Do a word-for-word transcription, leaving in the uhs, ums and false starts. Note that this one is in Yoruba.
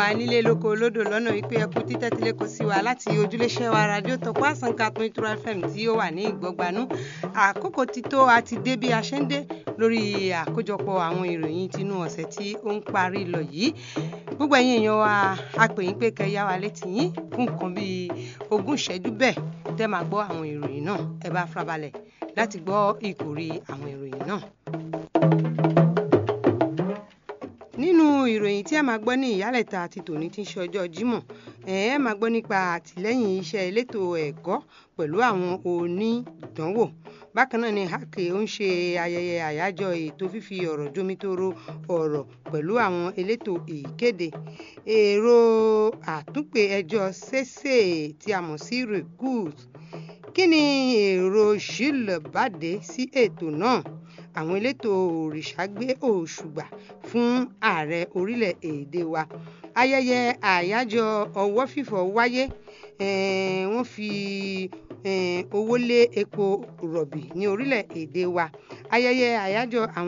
wa nílé lóko olódò lọ́nà wípé ẹkú títẹ́tílé kò sí wa láti ojúléṣẹ́ wa rádíò Tọ́pọ̀ Àsánká tó Ìtura F M tí ó wà ní Ìgbọ́gbanú. Àkókò ti tó a ti dé bí a ṣe ń dé lórí àkójọpọ̀ àwọn ìròyìn tinú ọ̀sẹ̀ tí ó ń parí lọ yìí. Gbogbo ẹ̀yin èèyàn wa a pè yín pé kẹ́ yá wa létí yín fún nǹkan bíi ogún ìṣẹ́jú bẹ́ẹ̀ tẹ́ máa gbọ́ àwọn ìròyìn náà. Ẹ bá farabalẹ̀ láti gbọ́ ìkòrí àwọn ìròyìn náà. Nínú ìròyìn tí a máa gbọ́ ní ìyálẹ̀ta àti tòní tí ń ṣe ọjọ́ Jímọ̀, ẹ máa gbọ́ nípa àtìlẹ́yìn iṣẹ́ elétò ẹ̀kọ́ pẹ̀lú àwọn onídànwò. Bákan náà ni Hake ó ń ṣe ayẹyẹ àyájọ́ ètò fífi ọ̀rọ̀ jomitoro ọ̀rọ̀ pẹ̀lú àwọn elétò ìkéde. Èrò àtúnpè ẹjọ́ Sese tí a mọ̀ sí Recus. Kí ni èrò Jules Bade sí ètò náà? Àwọn elétò òrìṣà gbé òṣùgbà fún ààrẹ orílẹ̀-èdè wa. Ayẹyẹ àyájọ́ ọwọ́ fífọ̀ wáyé. Eh, wọ́n fi eh, owó lé epo rọ̀bì ní orílẹ̀-èdè wa. Ayẹyẹ àyájọ́ àwọn